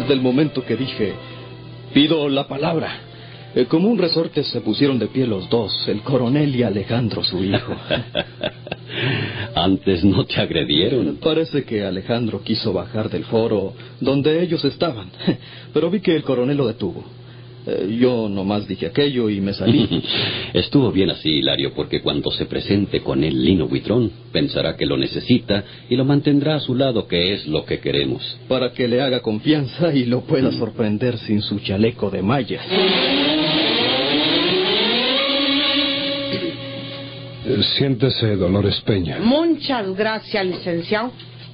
desde el momento que dije, pido la palabra. Como un resorte se pusieron de pie los dos, el coronel y Alejandro, su hijo. Antes no te agredieron. Parece que Alejandro quiso bajar del foro donde ellos estaban, pero vi que el coronel lo detuvo. Yo nomás dije aquello y me salí. Estuvo bien así, Hilario, porque cuando se presente con él Lino Buitrón, pensará que lo necesita y lo mantendrá a su lado, que es lo que queremos. Para que le haga confianza y lo pueda sorprender sin su chaleco de mallas. Siéntese, Dolores Peña. Muchas gracias, licenciado.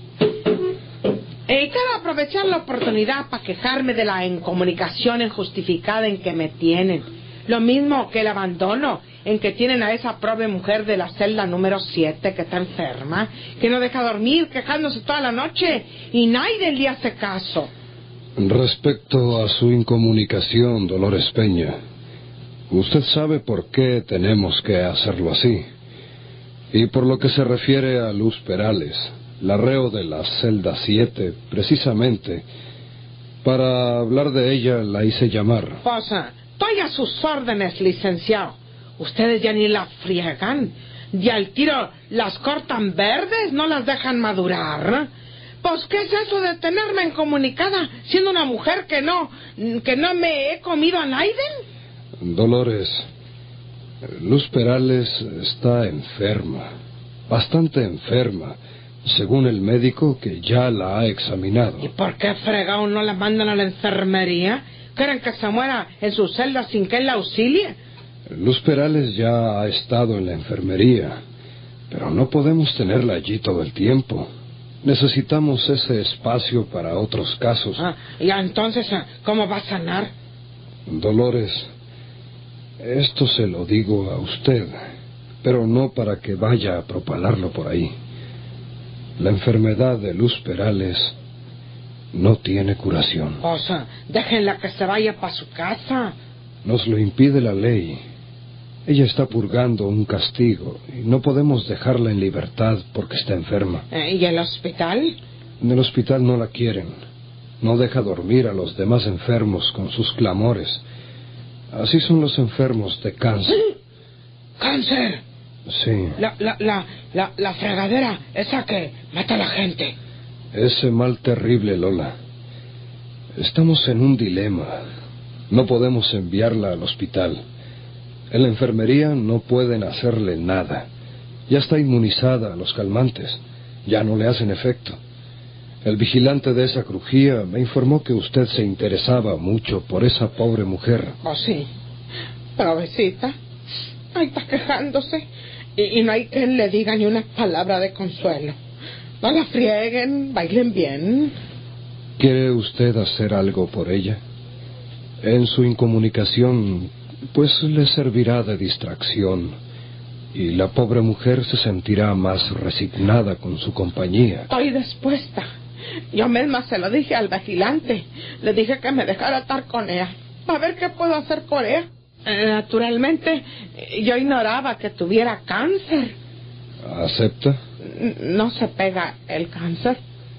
Quiero aprovechar la oportunidad para quejarme de la incomunicación injustificada en que me tienen. Lo mismo que el abandono en que tienen a esa pobre mujer de la celda número 7 que está enferma, que no deja dormir, quejándose toda la noche, y nadie le hace caso. Respecto a su incomunicación, Dolores Peña, usted sabe por qué tenemos que hacerlo así. Y por lo que se refiere a Luz Perales, la reo de la celda 7, precisamente, para hablar de ella la hice llamar. Pues, estoy a sus órdenes, licenciado. Ustedes ya ni la friegan. Y al tiro las cortan verdes, no las dejan madurar. Pues, ¿qué es eso de tenerme incomunicada, siendo una mujer que no me he comido a Naiden? Dolores, Luz Perales está enferma, bastante enferma, según el médico que ya la ha examinado. ¿Y por qué fregado no la mandan a la enfermería? ¿Quieren que se muera en su celda sin que él la auxilie? Luz Perales ya ha estado en la enfermería, pero no podemos tenerla allí todo el tiempo. Necesitamos ese espacio para otros casos. ¿Y entonces cómo va a sanar? Dolores, esto se lo digo a usted, pero no para que vaya a propalarlo por ahí. La enfermedad de Luz Perales no tiene curación. Pues déjenla que se vaya para su casa. Nos lo impide la ley. Ella está purgando un castigo y no podemos dejarla en libertad porque está enferma. ¿Y el hospital? En el hospital no la quieren. No deja dormir a los demás enfermos con sus clamores. Así son los enfermos de cáncer. ¿Cáncer? Sí. La fregadera, esa que mata a la gente. Ese mal terrible, Lola. Estamos en un dilema. No podemos enviarla al hospital. En la enfermería no pueden hacerle nada. Ya está inmunizada a los calmantes. Ya no le hacen efecto. El vigilante de esa crujía me informó que usted se interesaba mucho por esa pobre mujer. Oh, sí. Pobrecita. Ahí está quejándose. Y no hay quien le diga ni una palabra de consuelo. No la frieguen, bailen bien. ¿Quiere usted hacer algo por ella? En su incomunicación, pues le servirá de distracción. Y la pobre mujer se sentirá más resignada con su compañía. Estoy dispuesta. Yo misma se lo dije al vigilante. Le dije que me dejara estar con ella, para ver qué puedo hacer por ella. Naturalmente, yo ignoraba que tuviera cáncer. ¿Acepta? ¿No se pega el cáncer?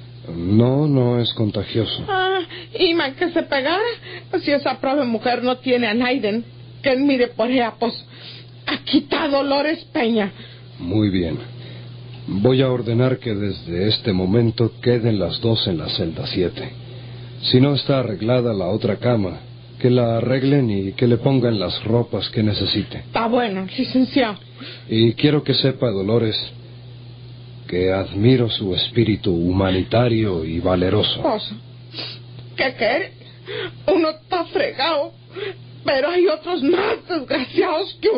No es contagioso. ¿Y man que se pegara? Pues si esa pobre mujer no tiene a Naiden, que mire por ella, pues aquí está Dolores Peña. Muy bien. Voy a ordenar que desde este momento queden las dos en la celda 7. Si no está arreglada la otra cama, que la arreglen y que le pongan las ropas que necesite. Está bueno, licenciado. Y quiero que sepa, Dolores, que admiro su espíritu humanitario y valeroso. Pues, ¿qué quiere? Uno está fregado, pero hay otros más desgraciados que